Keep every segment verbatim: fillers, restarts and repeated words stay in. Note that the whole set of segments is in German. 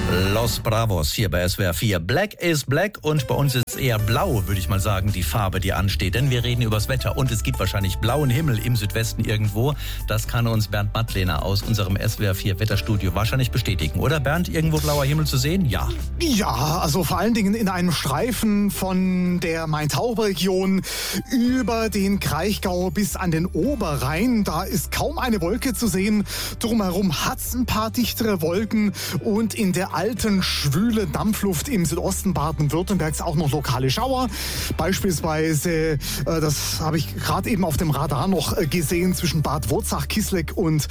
Los Bravos hier bei S W R vier. Black is Black und bei uns ist eher blau, würde ich mal sagen, die Farbe, die ansteht. Denn wir reden übers Wetter und es gibt wahrscheinlich blauen Himmel im Südwesten irgendwo. Das kann uns Bernd Mattlehner aus unserem S W R vier Wetterstudio wahrscheinlich bestätigen. Oder Bernd, irgendwo blauer Himmel zu sehen? Ja. Ja, also vor allen Dingen in einem Streifen von der Main-Tauber-Region über den Kraichgau bis an den Oberrhein. Da ist kaum eine Wolke zu sehen. Drumherum hat's ein paar dichtere Wolken und in der alten, schwüle Dampfluft im Südosten Baden-Württembergs auch noch lokale Schauer. Beispielsweise, äh, das habe ich gerade eben auf dem Radar noch äh, gesehen, zwischen Bad Wurzach, Kisleck und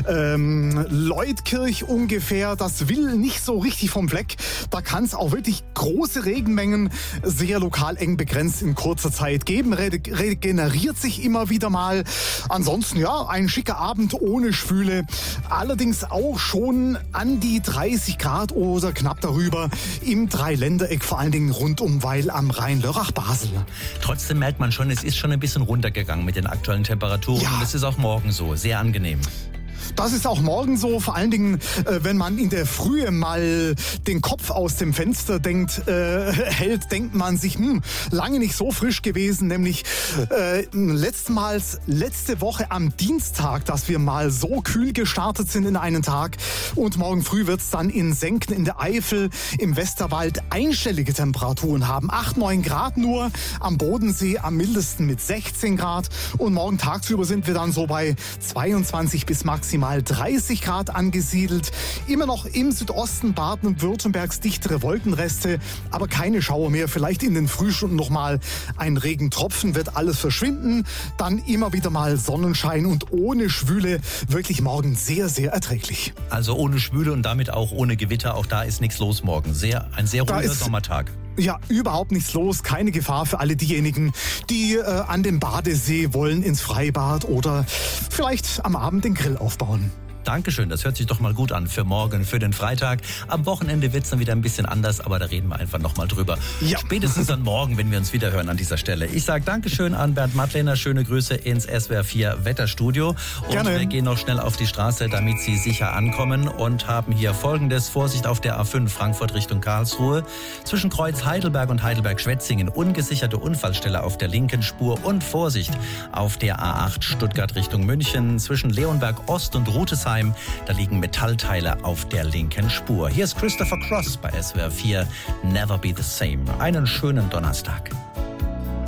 ähm, Leutkirch ungefähr. Das will nicht so richtig vom Fleck. Da kann es auch wirklich große Regenmengen sehr lokal eng begrenzt in kurzer Zeit geben. Re- regeneriert sich immer wieder mal. Ansonsten, ja, ein schicker Abend ohne Schwüle. Allerdings auch schon an die dreißig Grad oder knapp darüber im Dreiländereck, vor allen Dingen rund um Weil am Rhein, Lörrach, Basel. Trotzdem merkt man schon, es ist schon ein bisschen runtergegangen mit den aktuellen Temperaturen. Ja. Und es ist auch morgen so, sehr angenehm. Das ist auch morgen so, vor allen Dingen, äh, wenn man in der Frühe mal den Kopf aus dem Fenster denkt, äh, hält, denkt man sich, hm, lange nicht so frisch gewesen, nämlich äh, letztmals letzte Woche am Dienstag, dass wir mal so kühl gestartet sind in einen Tag, und morgen früh wird es dann in Senken in der Eifel, im Westerwald einstellige Temperaturen haben, acht, neun Grad nur, am Bodensee am mildesten mit sechzehn Grad, und morgen tagsüber sind wir dann so bei zweiundzwanzig bis maximal dreißig Grad angesiedelt. Immer noch im Südosten Baden-Württembergs dichtere Wolkenreste, aber keine Schauer mehr. Vielleicht in den Frühstunden noch mal ein Regentropfen, wird alles verschwinden. Dann immer wieder mal Sonnenschein und ohne Schwüle. Wirklich morgen sehr, sehr erträglich. Also ohne Schwüle und damit auch ohne Gewitter. Auch da ist nichts los morgen. Sehr, ein sehr ruhiger Sommertag. Ja, überhaupt nichts los, keine Gefahr für alle diejenigen, die äh, an dem Badesee wollen, ins Freibad oder vielleicht am Abend den Grill aufbauen. Dankeschön, das hört sich doch mal gut an für morgen, für den Freitag. Am Wochenende wird es dann wieder ein bisschen anders, aber da reden wir einfach nochmal drüber. Ja. Spätestens dann morgen, wenn wir uns wieder hören an dieser Stelle. Ich sage Dankeschön an Bernd Mattlehner, schöne Grüße ins S W R vier Wetterstudio. Und Gerne. Wir gehen noch schnell auf die Straße, damit Sie sicher ankommen, und haben hier Folgendes. Vorsicht auf der A fünf Frankfurt Richtung Karlsruhe. Zwischen Kreuz Heidelberg und Heidelberg-Schwetzingen ungesicherte Unfallstelle auf der linken Spur, und Vorsicht auf der A acht Stuttgart Richtung München. Zwischen Leonberg Ost und Rutesheim, da liegen Metallteile auf der linken Spur. Hier ist Christopher Cross bei S W R vier. Never Be the Same. Einen schönen Donnerstag.